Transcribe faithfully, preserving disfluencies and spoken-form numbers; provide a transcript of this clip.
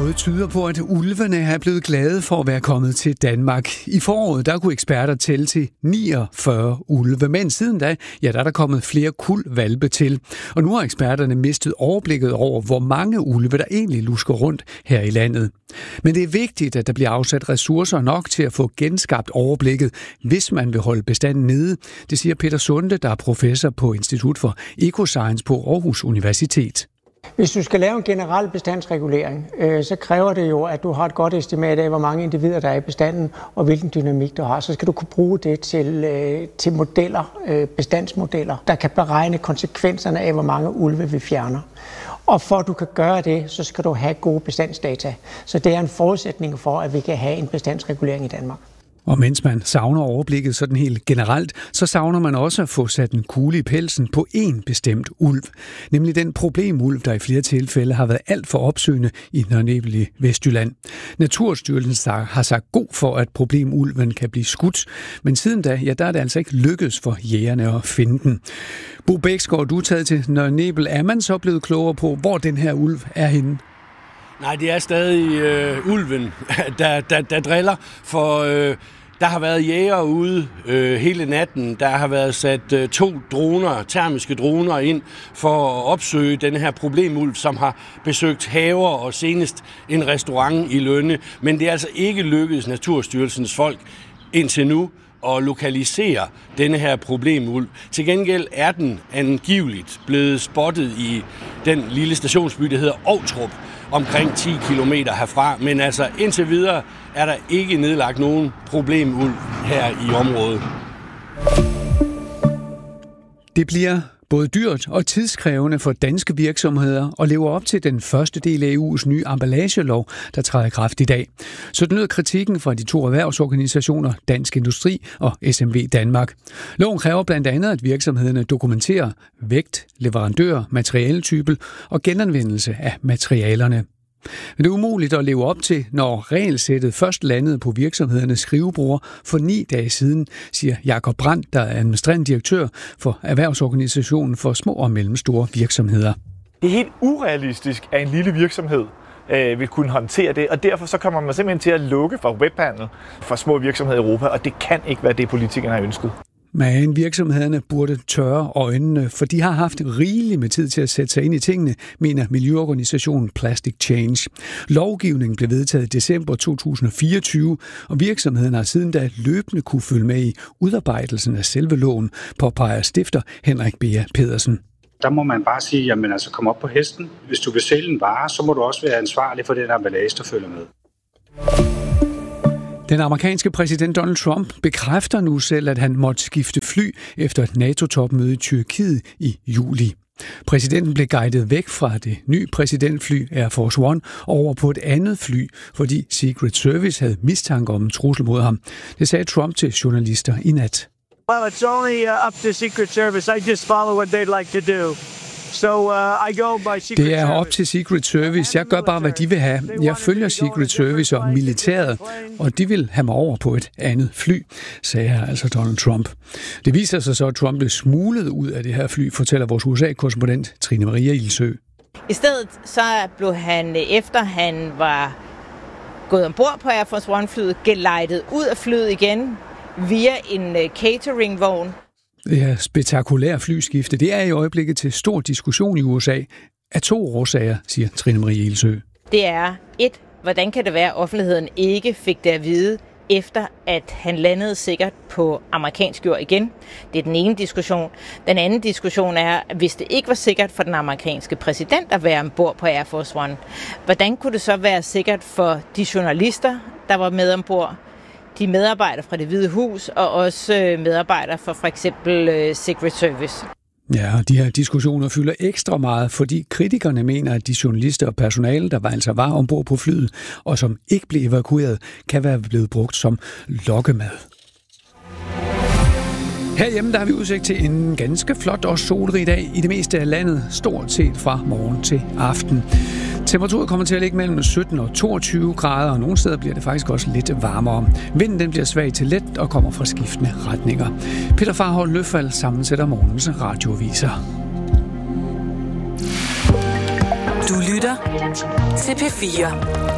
Noget tyder på, at ulvene er blevet glade for at være kommet til Danmark. I foråret der kunne eksperter tælle til niogfyrre ulve, men siden da, ja, der er der kommet flere kuld hvalpe til. Og nu har eksperterne mistet overblikket over, hvor mange ulve der egentlig lusker rundt her i landet. Men det er vigtigt, at der bliver afsat ressourcer nok til at få genskabt overblikket, hvis man vil holde bestanden nede. Det siger Peter Sunde, der er professor på Institut for Ecoscience på Aarhus Universitet. Hvis du skal lave en generel bestandsregulering, øh, så kræver det jo, at du har et godt estimat af, hvor mange individer der er i bestanden, og hvilken dynamik du har. Så skal du kunne bruge det til, øh, til modeller, øh, bestandsmodeller, der kan beregne konsekvenserne af, hvor mange ulve vi fjerner. Og for at du kan gøre det, så skal du have gode bestandsdata. Så det er en forudsætning for, at vi kan have en bestandsregulering i Danmark. Og mens man savner overblikket sådan helt generelt, så savner man også at få sat en kugle i pelsen på én bestemt ulv. Nemlig den problemulv, der i flere tilfælde har været alt for opsøgende i Nørre Nebel i Vestjylland. Naturstyrelsen har sagt god for, at problemulven kan blive skudt, men siden da, ja, der er det altså ikke lykkedes for jægerne at finde den. Bo Bæksgaard, du er taget til Nørre Nebel. Er man så blevet klogere på, hvor den her ulv er henne? Nej, det er stadig øh, ulven, der, der, der driller, for øh, der har været jæger ude øh, hele natten. Der har været sat øh, to droner, termiske droner ind for at opsøge den her problemulv, som har besøgt haver og senest en restaurant i Lønne. Men det er altså ikke lykkedes Naturstyrelsens folk indtil nu at lokalisere denne her problemulv. Til gengæld er den angiveligt blevet spottet i den lille stationsby, der hedder Ovtrup, omkring ti kilometer herfra. Men altså indtil videre er der ikke nedlagt nogen problemulv her i området. Det bliver både dyrt og tidskrævende for danske virksomheder at leve op til den første del af E U's nye emballagelov, der træder i kraft i dag. Så den lyder kritikken fra de to erhvervsorganisationer, Dansk Industri og S M V Danmark. Loven kræver blandt andet, at virksomhederne dokumenterer vægt, leverandør, materialetype og genanvendelse af materialerne. Men det er umuligt at leve op til, når regelsættet først landede på virksomhedernes skrivebord for ni dage siden, siger Jakob Brandt, der er administrerende direktør for Erhvervsorganisationen for små og mellemstore virksomheder. Det er helt urealistisk, at en lille virksomhed øh, vil kunne håndtere det, og derfor så kommer man simpelthen til at lukke for webhandel for små virksomheder i Europa, og det kan ikke være det, politikerne har ønsket. Men virksomhederne burde tørre øjnene, for de har haft rigeligt med tid til at sætte sig ind i tingene, mener miljøorganisationen Plastic Change. Lovgivningen blev vedtaget i december to tusind og fireogtyve, og virksomhederne har siden da løbende kunne følge med i udarbejdelsen af selve loven, påpeger stifter Henrik Bea Pedersen. Der må man bare sige, jamen altså kom op på hesten. Hvis du vil sælge en vare, så må du også være ansvarlig for den emballage, der følger med. Den amerikanske præsident Donald Trump bekræfter nu selv, at han måtte skifte fly efter et NATO-topmøde i Tyrkiet i juli. Præsidenten blev guidet væk fra det nye præsidentfly Air Force One over på et andet fly, fordi Secret Service havde mistanke om en trussel mod ham. Det sagde Trump til journalister i nat. Well, it's only up to Secret Service. I just follow what they'd like to do. So, uh, I go by Secret Det er op til Secret Service. Jeg gør bare, hvad de vil have. Jeg følger Secret Service og militæret, og de vil have mig over på et andet fly, sagde altså Donald Trump. Det viser sig så, at Trump blev smuglet ud af det her fly, fortæller vores U S A-korrespondent Trine Maria Ilsø. I stedet så blev han, efter han var gået ombord på Air Force One-flyet, gelejtet ud af flyet igen via en cateringvogn. Det her spektakulære flyskifte, det er i øjeblikket til stor diskussion i U S A af to årsager, siger Trine Marie Ilsø. Det er et, hvordan kan det være, at offentligheden ikke fik det at vide, efter at han landede sikkert på amerikansk jord igen. Det er den ene diskussion. Den anden diskussion er, at hvis det ikke var sikkert for den amerikanske præsident at være ombord på Air Force One, hvordan kunne det så være sikkert for de journalister, der var med ombord, de medarbejdere fra Det Hvide Hus og også medarbejdere fra for eksempel Secret Service. Ja, de her diskussioner fylder ekstra meget, fordi kritikerne mener, at de journalister og personale, der altså var ombord på flyet, og som ikke blev evakueret, kan være blevet brugt som lokkemad. Herhjemme der har vi udsigt til en ganske flot og solrig dag i det meste af landet, stort set fra morgen til aften. Temperaturen kommer til at ligge mellem sytten og toogtyve grader, og nogle steder bliver det faktisk også lidt varmere. Vinden den bliver svag til let og kommer fra skiftende retninger. Peter Farhold Løffald sammensætter morgens radioaviser. Du lytter til P fire.